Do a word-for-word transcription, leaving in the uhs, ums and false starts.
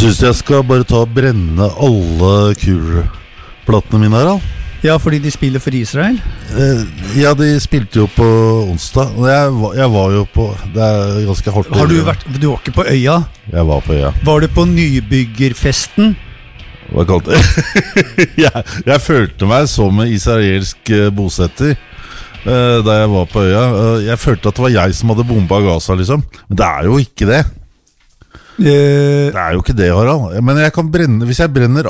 synes jeg skal bare ta og brenne alle kulplatene mine her, da. Ja, fordi de spiller for Israel? Eh, ja, de spilte jo på onsdag. Jeg var, jeg var jo på... Det er ganske hardt. Har du vært... Du var ikke på øya? Jeg var på øya. Var du på nybyggerfesten? Hva kalte det? jeg, jeg følte meg som en israelsk bosetter uh, da jeg var på øya. Uh, jeg følte at det var jeg som hadde bombet Gaza, liksom. Men det er jo ikke det. Uh, det er jo ikke det, Harald. Men jeg kan brenne, hvis jeg brenner